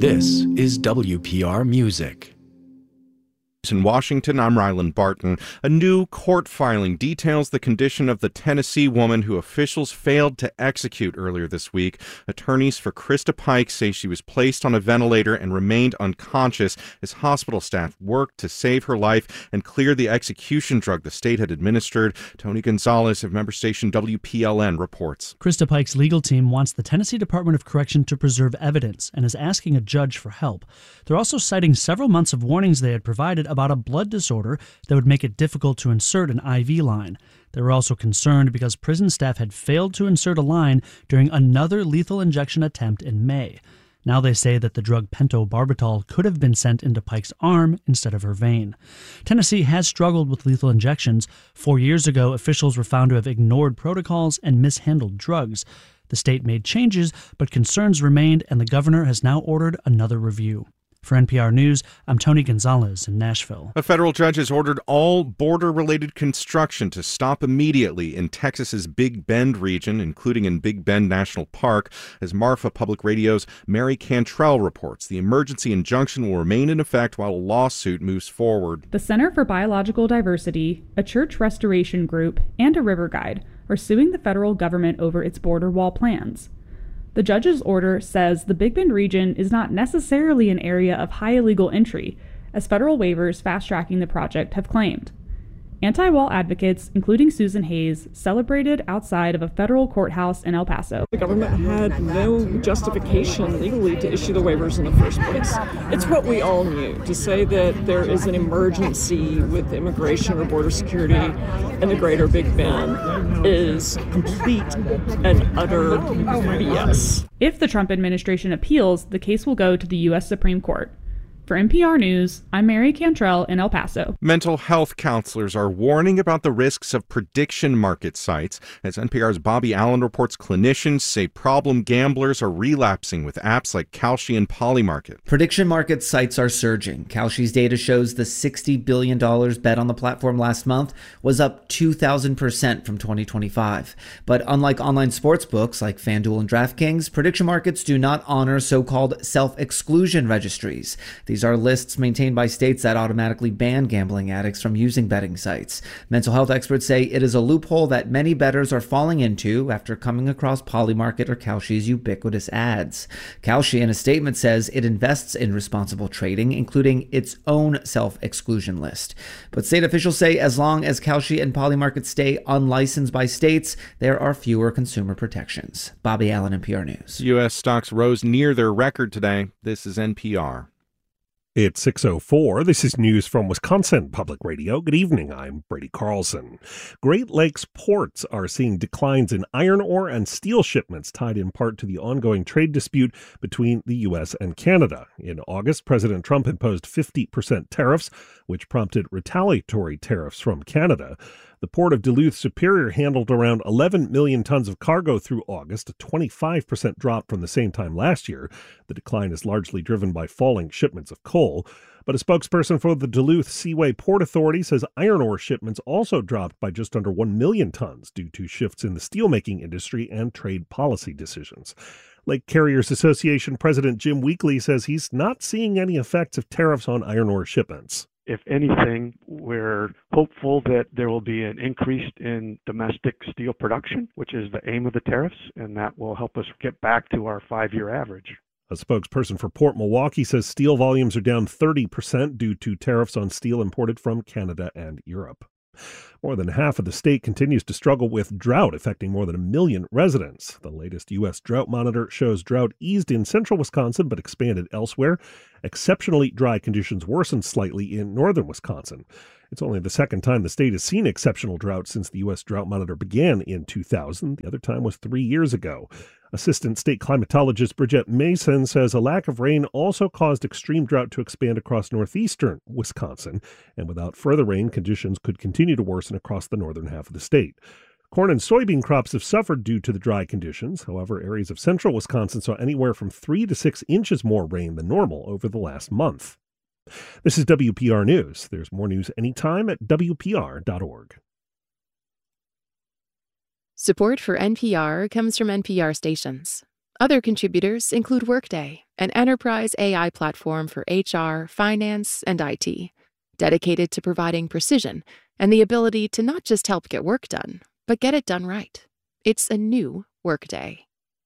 This is WPR Music. In Washington, I'm Ryland Barton. A new court filing details the condition of the Tennessee woman who officials failed to execute earlier this week. Attorneys for Krista Pike say she was placed on a ventilator and remained unconscious as hospital staff worked to save her life and clear the execution drug the state had administered. Tony Gonzalez of member station WPLN reports. Krista Pike's legal team wants the Tennessee Department of Correction to preserve evidence and is asking a judge for help. They're also citing several months of warnings they had provided about a blood disorder that would make it difficult to insert an IV line. They were also concerned because prison staff had failed to insert a line during another lethal injection attempt in May. Now they say that the drug pentobarbital could have been sent into Pike's arm instead of her vein. Tennessee has struggled with lethal injections. 4 years ago, officials were found to have ignored protocols and mishandled drugs. The state made changes, but concerns remained, and the governor has now ordered another review. For NPR News, I'm Tony Gonzalez in Nashville. A federal judge has ordered all border-related construction to stop immediately in Texas's Big Bend region, including in Big Bend National Park. As Marfa Public Radio's Mary Cantrell reports, the emergency injunction will remain in effect while a lawsuit moves forward. The Center for Biological Diversity, a church restoration group, and a river guide are suing the federal government over its border wall plans. The judge's order says the Big Bend region is not necessarily an area of high illegal entry, as federal waivers fast-tracking the project have claimed. Anti-wall advocates, including Susan Hayes, celebrated outside of a federal courthouse in El Paso. The government had no justification legally to issue the waivers in the first place. It's what we all knew. To say that there is an emergency with immigration or border security in the greater Big Bend is complete and utter BS. If the Trump administration appeals, the case will go to the U.S. Supreme Court. For NPR News, I'm Mary Cantrell in El Paso. Mental health counselors are warning about the risks of prediction market sites. As NPR's Bobby Allen reports, clinicians say problem gamblers are relapsing with apps like Kalshi and Polymarket. Prediction market sites are surging. Kalshi's data shows the $60 billion bet on the platform last month was up 2,000% from 2025. But unlike online sports books like FanDuel and DraftKings, prediction markets do not honor so-called self-exclusion registries. These are lists maintained by states that automatically ban gambling addicts from using betting sites. Mental health experts say it is a loophole that many bettors are falling into after coming across Polymarket or Kalshi's ubiquitous ads. Kalshi, in a statement, says it invests in responsible trading, including its own self-exclusion list. But state officials say as long as Kalshi and Polymarket stay unlicensed by states, there are fewer consumer protections. Bobby Allen, NPR News. U.S. stocks rose near their record today. This is NPR. It's 6:04. This is news from Wisconsin Public Radio. Good evening. I'm Brady Carlson. Great Lakes ports are seeing declines in iron ore and steel shipments tied in part to the ongoing trade dispute between the U.S. and Canada. In August, President Trump imposed 50% tariffs, which prompted retaliatory tariffs from Canada. The port of Duluth Superior handled around 11 million tons of cargo through August, a 25% drop from the same time last year. The decline is largely driven by falling shipments of coal. But a spokesperson for the Duluth Seaway Port Authority says iron ore shipments also dropped by just under 1 million tons due to shifts in the steelmaking industry and trade policy decisions. Lake Carriers Association President Jim Weekly says he's not seeing any effects of tariffs on iron ore shipments. If anything, we're hopeful that there will be an increase in domestic steel production, which is the aim of the tariffs, and that will help us get back to our 5-year average. A spokesperson for Port Milwaukee says steel volumes are down 30% due to tariffs on steel imported from Canada and Europe. More than half of the state continues to struggle with drought, affecting more than 1 million residents. The latest U.S. drought monitor shows drought eased in central Wisconsin but expanded elsewhere. Exceptionally dry conditions worsened slightly in northern Wisconsin. It's only the second time the state has seen exceptional drought since the U.S. drought monitor began in 2000. The other time was 3 years ago. Assistant state climatologist Bridget Mason says a lack of rain also caused extreme drought to expand across northeastern Wisconsin, and without further rain, conditions could continue to worsen across the northern half of the state. Corn and soybean crops have suffered due to the dry conditions. However, areas of central Wisconsin saw anywhere from 3 to 6 inches more rain than normal over the last month. This is WPR News. There's more news anytime at WPR.org. Support for NPR comes from NPR stations. Other contributors include Workday, an enterprise AI platform for HR, finance, and IT, dedicated to providing precision and the ability to not just help get work done, but get it done right. It's a new Workday.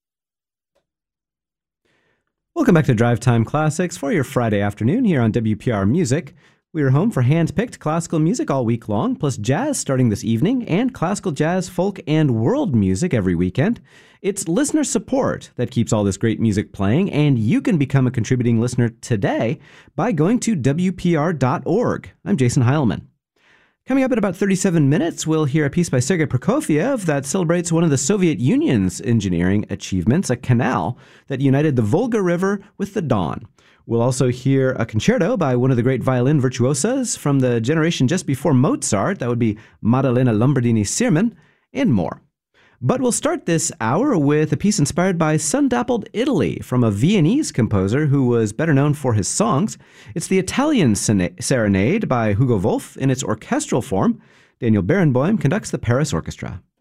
Welcome back to Drive Time Classics for your Friday afternoon here on WPR Music. We are home for hand-picked classical music all week long, plus jazz starting this evening, and classical jazz, folk, and world music every weekend. It's listener support that keeps all this great music playing, and you can become a contributing listener today by going to WPR.org. I'm Jason Heilman. Coming up in about 37 minutes, we'll hear a piece by Sergei Prokofiev that celebrates one of the Soviet Union's engineering achievements, a canal that united the Volga River with the Don. We'll also hear a concerto by one of the great violin virtuosas from the generation just before Mozart, that would be Maddalena Lombardini-Sirman, and more. But we'll start this hour with a piece inspired by sun-dappled Italy from a Viennese composer who was better known for his songs. It's the Italian Serenade by Hugo Wolf in its orchestral form. Daniel Barenboim conducts the Paris Orchestra.